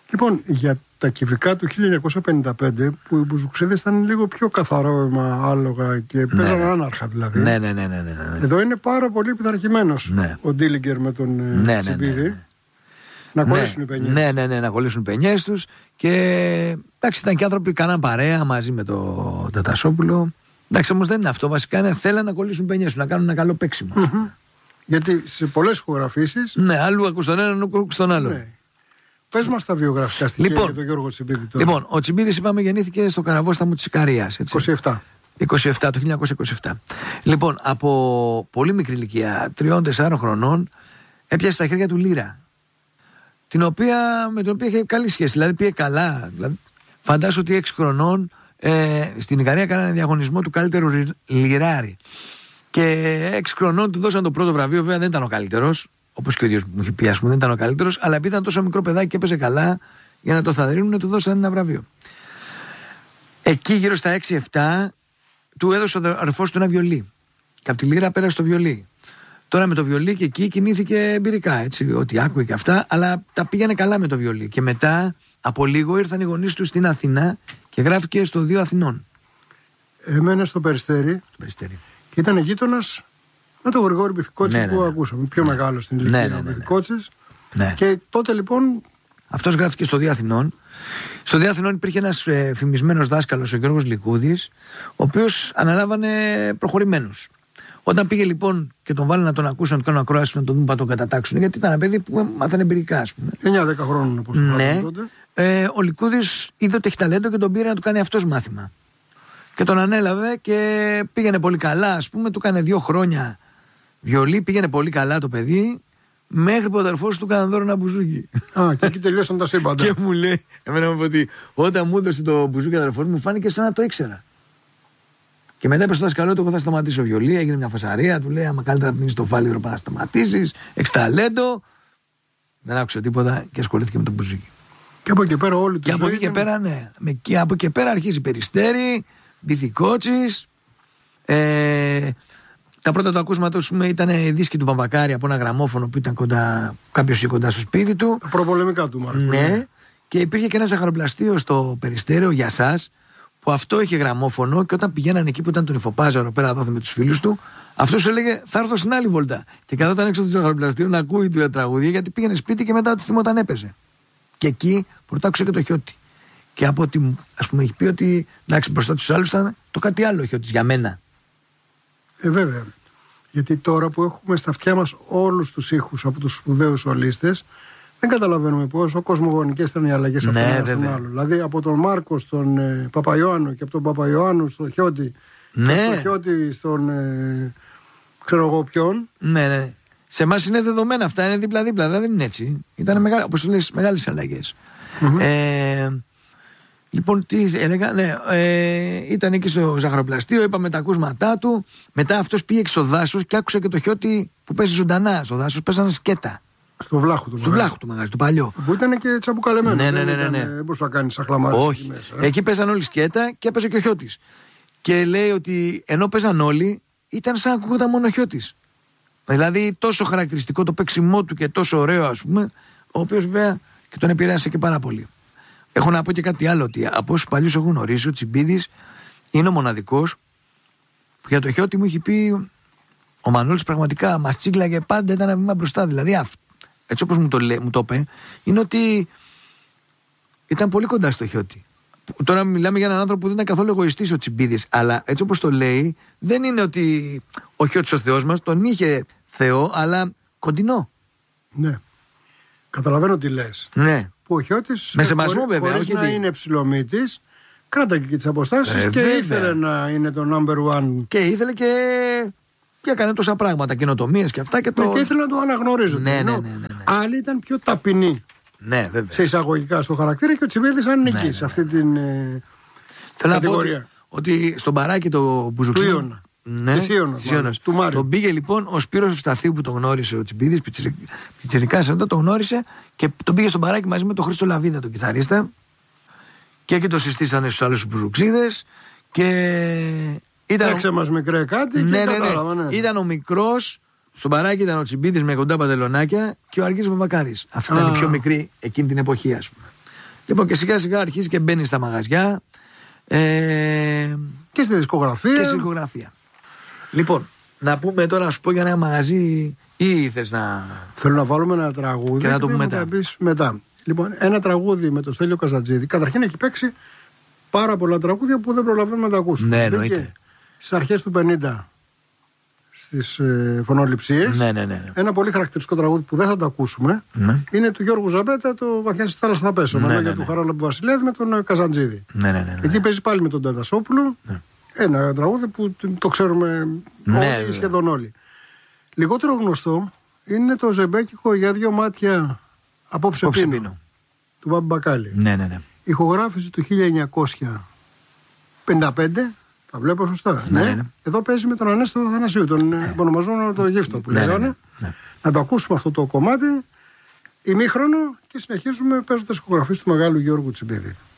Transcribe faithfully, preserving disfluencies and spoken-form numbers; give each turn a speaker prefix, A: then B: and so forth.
A: Λοιπόν, για τα κυβικά του χίλια εννιακόσια πενήντα πέντε, που οι Μπουζουξίδες ήταν λίγο πιο καθαρό άλογα και ναι, παίζαν ναι. άναρχα δηλαδή.
B: Ναι, ναι, ναι, ναι, ναι, ναι.
A: Εδώ είναι πάρα πολύ πειθαρχημένος ναι. ο Ντίλιγκερ με τον ναι, Τσιμπίδη. Ναι, ναι, ναι. Να κολλήσουν ναι, οι πενιές.
B: Ναι, ναι, ναι, να κολλήσουν οι πενιές τους. Και εντάξει, ήταν και άνθρωποι που κάναν παρέα μαζί με τον Τατασόπουλο. Εντάξει, όμως δεν είναι αυτό. Βασικά είναι θέλαν να κολλήσουν πενιές τους, να κάνουν ένα καλό παίξιμο.
A: Mm-hmm. Γιατί σε πολλές ηχογραφήσεις.
B: Ναι, αλλού ακούς τον έναν, αλλού ακούς τον άλλο. Ναι.
A: Πες μας τα βιογραφικά στοιχεία
B: λοιπόν,
A: για τον Γιώργο Τσιμπίδη τώρα.
B: Λοιπόν, ο Τσιμπίδης είπαμε γεννήθηκε στο Καραβόσταμο της Ικαρίας.
A: είκοσι επτά.
B: είκοσι επτά, το χίλια εννιακόσια είκοσι επτά. Λοιπόν, από πολύ μικρή ηλικία, τριών τεσσάρων χρονών, έπιασε στα χέρια του λύρα. Την οποία, με την οποία είχε καλή σχέση. Δηλαδή πήγε καλά. Δηλαδή, φαντάσου ότι έξι χρονών ε, στην Ικαρία κάνανε διαγωνισμό του καλύτερου λιράρι. Και έξι χρονών του δώσαν το πρώτο βραβείο. Βέβαια δεν ήταν ο καλύτερος. Όπως και ο ίδιος μου είχε πει, ας πούμε, δεν ήταν ο καλύτερος. Αλλά επειδή ήταν τόσο μικρό παιδάκι και έπαιζε καλά, για να το θαδρύνουν, του δώσαν ένα βραβείο. Εκεί γύρω στα έξι επτά του έδωσε ο αδερφός του ένα βιολί. Και από τη λύρα πέρασε στο βιολί. Τώρα με το βιολί και εκεί κινήθηκε εμπειρικά, έτσι, ότι άκουε και αυτά, αλλά τα πήγαινε καλά με το βιολί. Και μετά, από λίγο, ήρθαν οι γονείς του στην Αθηνά και γράφηκε στο Δύο Αθηνών.
A: Έμενε στο Περιστέρι.
B: Περιστέρι.
A: Και ήταν γείτονας με τον Γρηγόρη Μπιθικότση, ναι, που ναι, ναι. ακούσαμε. Πιο ναι. μεγάλο στην ηλικία, ναι, ναι, ναι, ναι. ο Μπιθικότσης.
B: Ναι.
A: Και τότε λοιπόν.
B: Αυτός γράφηκε στο Δύο Αθηνών. Στο Δύο Αθηνών υπήρχε ένας ε, φημισμένος δάσκαλος, ο Γιώργος Λυκούδης, ο οποίος αναλάβανε προχωρημένους. Όταν πήγε λοιπόν και τον βάλανε να τον ακούσουν, να τον κάνουν ακρόαση, να τον δουν, να τον κατατάξουν, γιατί ήταν ένα παιδί που μάθανε εμπειρικά, ας πούμε.
A: εννιά δέκα χρόνων, όπως
B: ναι. τότε. Ε, ο Λυκούδης είδε ότι έχει ταλέντο και τον πήρε να του κάνει αυτός μάθημα. Και τον ανέλαβε και πήγαινε πολύ καλά, ας πούμε, του έκανε δύο χρόνια βιολί, πήγαινε πολύ καλά το παιδί, μέχρι που ο αδερφός του έκανε δώρο ένα μπουζούκι.
A: Α, και εκεί τελειώσαν τα σύμπαντα.
B: Και μου λέει, εμένα μου είπε ότι όταν μου έδωσε το μπουζούκι ο αδερφός μου, φάνηκε σαν να το ήξερα. Και μετά είπε στο δάσκαλό του: εγώ θα σταματήσω βιολί. Έγινε μια φασαρία. Του λέει: άμα καλύτερα να μείνει στο φάληρο, πά να σταματήσει. Έχει ταλέντο. Δεν άκουσε τίποτα και ασχολήθηκε με το μπουζούκι.
A: Και από εκεί πέρα όλοι του.
B: Και από εκεί και πέρα, ναι. Και από εκεί πέρα αρχίζει Περιστέρι, Μπιθικότσης. Ε, τα πρώτα του ακούσματα ήταν οι δίσκοι του Παπακάρη από ένα γραμμόφωνο που ήταν κοντά, κάποιος ή κοντά στο σπίτι του.
A: Προπολεμικά του, Μάρκο.
B: Ναι. ναι. Και υπήρχε και ένα ζαχαροπλαστείο στο Περιστέριο για σας, που αυτό είχε γραμμόφωνο και όταν πηγαίνανε εκεί που ήταν τον Υφοπάζαρο πέρα εδώ με τους φίλους του, αυτός σου έλεγε θα έρθω στην άλλη βολτά. Και καθόταν έξω από το ζαχαροπλαστείο να ακούει τη τραγουδία, γιατί πήγαινε σπίτι και μετά το θυμόταν έπαιζε. Και εκεί πρώτα άκουσε και το Χιώτη. Και από ότι ας πούμε έχει πει ότι εντάξει, μπροστά τους άλλους ήταν το κάτι άλλο ο Χιώτης για μένα.
A: Ε, βέβαια. Γιατί τώρα που έχουμε στα αυτιά μας όλους τους ήχους από τους σπουδαίους σολίστες, δεν καταλαβαίνουμε πόσο κοσμογονικές ήταν οι αλλαγές από
B: ναι,
A: ένα στον άλλο. Δηλαδή από τον Μάρκο στον ε, Παπαϊωάννου και από τον Παπαϊωάννου στον Χιώτη.
B: Ναι.
A: Και από τον Χιώτη στον ε, ξέρω εγώ ποιον.
B: Ναι, ναι. Σε εμάς είναι δεδομένα αυτά, είναι δίπλα-δίπλα, δεν είναι έτσι. Ήταν μεγάλη, όπως λες, μεγάλες αλλαγές. Mm-hmm. Ε, λοιπόν, τι έλεγα, ναι, ε, ήταν εκεί στο ζαχαροπλαστείο, είπαμε τα ακούσματά του. Μετά αυτός πήγε στο δάσος και άκουσε και το Χιώτη που παίζει ζωντανά. Στο δάσος παίζανε σκέτα.
A: Στο βλάχου του.
B: Στο βλάχου του μαγαζί, το παλιό.
A: Που ήταν και τσαμπουκαλεμένο.
B: Ναι, ναι, ναι. ναι, ναι.
A: Δεν μπορούσε να κάνει σαχλαμάρες.
B: Όχι.
A: Μέσα, ε.
B: Εκεί παίζαν όλοι σκέτα και έπαιζε και ο Χιώτης. Και λέει ότι ενώ παίζαν όλοι, ήταν σαν να ακούγονταν μόνο ο Χιώτης. Δηλαδή τόσο χαρακτηριστικό το παίξιμό του και τόσο ωραίο, ας πούμε, ο οποίος βέβαια και τον επηρέασε και πάρα πολύ. Έχω να πω και κάτι άλλο, ότι από όσους παλιούς έχω γνωρίσει, ο Τσιμπίδης είναι ο μοναδικός που για το Χιώτη μου έχει πει ο Μανώλης πραγματικά μας τσίγκλαγε πάντα, ήταν ένα βήμα μπροστά. Δηλαδή αυτό. Έτσι όπως μου το, λέ, μου το είπε, είναι ότι ήταν πολύ κοντά στο Χιώτη. Τώρα μιλάμε για έναν άνθρωπο που δεν ήταν καθόλου εγωιστής ο Τσιμπίδης, αλλά έτσι όπως το λέει, δεν είναι ότι ο Χιώτης ο Θεός μας, τον είχε Θεό, αλλά κοντινό.
A: Ναι. Καταλαβαίνω τι λες.
B: Ναι.
A: Που ο Χιώτης,
B: με σεβασμό βέβαια,
A: χωρίς να είναι ψηλομύτης, κράταγε και τις αποστάσεις ε, και βέβαια. Ήθελε να είναι το number one.
B: Και ήθελε και... και έκανε τόσα πράγματα, καινοτομίες και αυτά. Και, το...
A: ναι, και ήθελε να το αναγνωρίζουν.
B: Ναι, ναι, ναι, ναι, ναι.
A: Άλλοι ήταν πιο ταπεινοί.
B: Ναι, βέβαια.
A: Σε εισαγωγικά στο χαρακτήρα και ο Τσιμπίδης αν είναι ναι, εκεί, ναι, ναι. σε αυτή την ε, κατηγορία.
B: Ότι, ότι στον παράκι το Μπουζουξίδη.
A: Του Ιώνα.
B: Ναι,
A: της Ιώνας, μάλλον, του Μάριου.
B: Τον πήγε λοιπόν ο Σπύρος Ευσταθίου που τον γνώρισε ο Τσιμπίδης, πιτσιρικάς εδώ, τον γνώρισε και τον πήγε στον παράκι μαζί με τον Χρήστο Λαβίδα, τον κιθαρίστα. Και εκεί το συστήσανε στους άλλους Μπουζουξίδες. Και ήταν.
A: Έξε μας μικρέ κάτι.
B: Ναι,
A: και
B: ναι, ναι.
A: κατάλαβα, ναι.
B: Ήταν ο μικρός. Στον παράκι ήταν ο Τσιμπίδης με κοντά παντελονάκια και ο Αργύρης Βαμβακάρης. Αυτή ήταν η πιο μικρή εκείνη την εποχή, ας πούμε. Λοιπόν, και σιγά σιγά αρχίζει και μπαίνει στα μαγαζιά. Ε,
A: και στη δισκογραφία.
B: Και στη δισκογραφία. Λοιπόν, να πούμε τώρα, να σου πω για ένα μαγαζί, ή θες να.
A: Θέλω να βάλουμε ένα τραγούδι.
B: Και θα το πούμε μετά.
A: μετά. Λοιπόν, ένα τραγούδι με τον Στέλιο Καζατζίδη. Καταρχήν έχει παίξει πάρα πολλά τραγούδια που δεν προλαβαίνουμε να τα ακούσουμε.
B: Ναι, εννοείται.
A: Στις αρχές του πενήντα στις ε, φωνοληψίες.
B: Ναι, ναι, ναι.
A: Ένα πολύ χαρακτηριστικό τραγούδι που δεν θα το ακούσουμε. Ναι. Είναι του Γιώργου Ζαμπέτα, το Βαθιά στη θάλασσα θα πέσω. Ναι, ναι, ναι. Του Χαράλαμπη Βασιλείδη με τον Καζαντζίδη.
B: Ναι, ναι, ναι, ναι.
A: Εκεί παίζει πάλι με τον Ταντασόπουλο. Ναι. Ένα τραγούδι που το ξέρουμε ναι, όλοι, σχεδόν όλοι. Λιγότερο γνωστό είναι το ζεμπέκικο για δύο μάτια απόψε πίνω του Μπάμπη Μπακάλι.
B: Ναι, ναι, ναι.
A: Ηχογράφηση του χίλια εννιακόσια πενήντα πέντε. Τα βλέπω σωστά.
B: Ναι, ναι. Ναι.
A: Εδώ παίζει με τον Ανέστο Θανασίου, τον ναι. επωνομαζόμενο το Γύφτο που ναι, λέγανε. Ναι, ναι, ναι. Να το ακούσουμε αυτό το κομμάτι ημίχρονο και συνεχίζουμε παίζοντας ηχογραφίες του μεγάλου Γιώργου Τσιμπίδη.